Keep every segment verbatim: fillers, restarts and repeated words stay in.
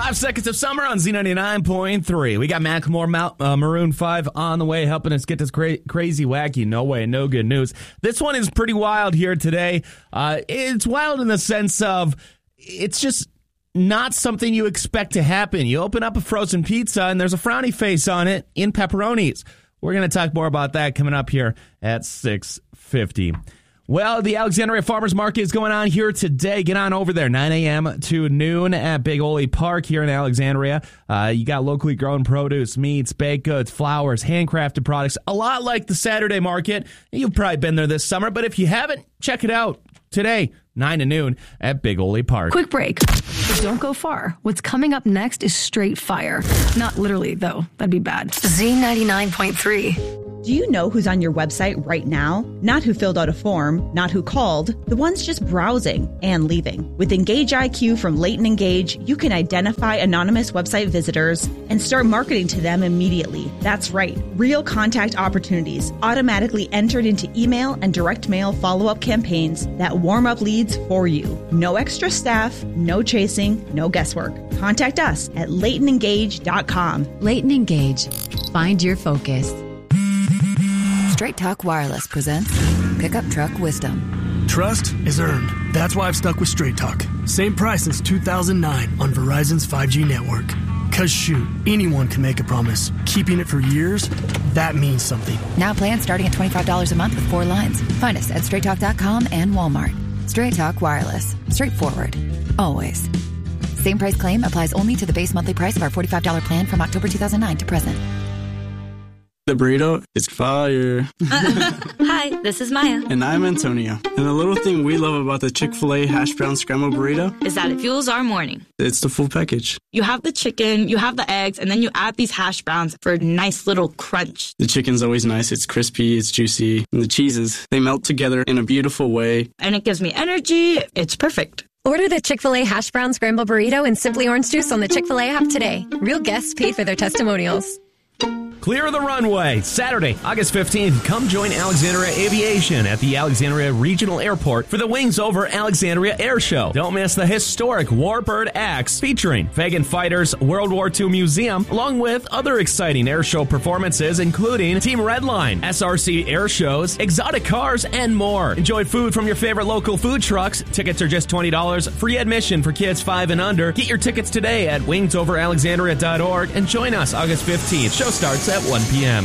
Five Seconds of Summer on Z ninety-nine point three. We got Macklemore, Mal- uh, Maroon five on the way, helping us get this cra- crazy, wacky, no way, no good news. This one is pretty wild here today. Uh, it's wild in the sense of it's just not something you expect to happen. You open up a frozen pizza and there's a frowny face on it in pepperonis. We're going to talk more about that coming up here at six fifty. Well, the Alexandria Farmers Market is going on here today. Get on over there, nine a.m. to noon at Big Ole Park here in Alexandria. Uh, you got locally grown produce, meats, baked goods, flowers, handcrafted products, a lot like the Saturday market. You've probably been there this summer, but if you haven't, check it out today, nine to noon at Big Ole Park. Quick break. But don't go far. What's coming up next is straight fire. Not literally, though. That'd be bad. Z ninety-nine point three. Do you know who's on your website right now? Not who filled out a form, not who called, the ones just browsing and leaving. With Engage I Q from Leighton Engage, you can identify anonymous website visitors and start marketing to them immediately. That's right, real contact opportunities automatically entered into email and direct mail follow-up campaigns that warm up leads for you. No extra staff, no chasing, no guesswork. Contact us at leighton engage dot com. Leighton Engage. Find your focus. Straight Talk Wireless presents Pickup Truck Wisdom. Trust is earned. That's why I've stuck with Straight Talk. Same price since two thousand nine on Verizon's five G network. Cause shoot, anyone can make a promise. Keeping it for years, that means something. Now plans starting at twenty-five dollars a month with four lines. Find us at straight talk dot com and Walmart. Straight Talk Wireless. Straightforward. Always. Same price claim applies only to the base monthly price of our forty-five dollars plan from October two thousand nine to present. The burrito is fire. Hi, this is Maya. And I'm Antonio. And the little thing we love about the Chick-fil-A hash brown scrambled burrito is that it fuels our morning. It's the full package. You have the chicken, you have the eggs, and then you add these hash browns for a nice little crunch. The chicken's always nice. It's crispy, it's juicy. And the cheeses, they melt together in a beautiful way. And it gives me energy. It's perfect. Order the Chick-fil-A hash brown scrambled burrito and Simply Orange Juice on the Chick-fil-A app today. Real guests pay for their testimonials. Clear the runway. Saturday, August fifteenth, come join Alexandria Aviation at the Alexandria Regional Airport for the Wings Over Alexandria Air Show. Don't miss the historic Warbird acts featuring Fagan Fighters World War Two Museum, along with other exciting air show performances, including Team Redline, S R C air shows, exotic cars, and more. Enjoy food from your favorite local food trucks. Tickets are just twenty dollars. Free admission for kids five and under. Get your tickets today at wings over alexandria dot org and join us August fifteenth. Show starts at one p.m.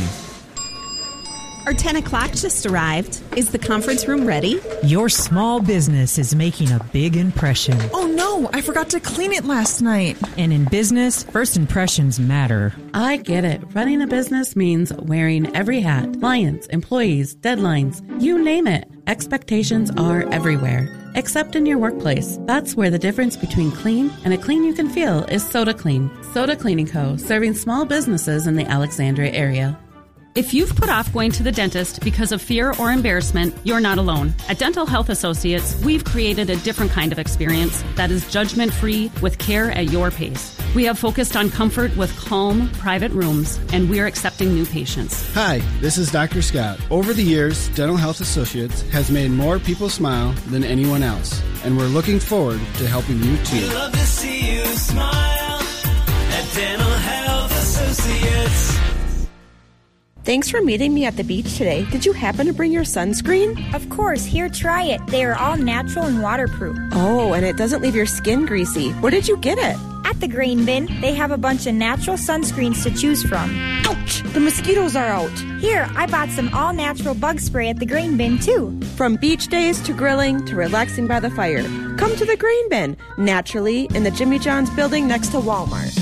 Our ten o'clock just arrived. Is the conference room ready? Your small business is making a big impression. Oh no, I forgot to clean it last night. And in business, first impressions matter. I get it. Running a business means wearing every hat. Clients, employees, deadlines, you name it. Expectations are everywhere, except in your workplace. That's where the difference between clean and a clean you can feel is Soda Clean. Soda Cleaning Co., serving small businesses in the Alexandria area. If you've put off going to the dentist because of fear or embarrassment, you're not alone. At Dental Health Associates, we've created a different kind of experience that is judgment-free with care at your pace. We have focused on comfort with calm, private rooms, and we're accepting new patients. Hi, this is Doctor Scott. Over the years, Dental Health Associates has made more people smile than anyone else, and we're looking forward to helping you too. We love to see you smile at Dental Health Associates. Thanks for meeting me at the beach today. Did you happen to bring your sunscreen? Of course. Here, try it. They are all natural and waterproof. Oh, and it doesn't leave your skin greasy. Where did you get it? At the Grain Bin. They have a bunch of natural sunscreens to choose from. Ouch! The mosquitoes are out. Here, I bought some all-natural bug spray at the Grain Bin, too. From beach days to grilling to relaxing by the fire. Come to the Grain Bin, naturally in the Jimmy John's building next to Walmart.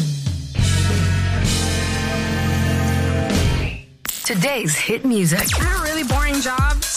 Today's hit music. Is it a really boring job?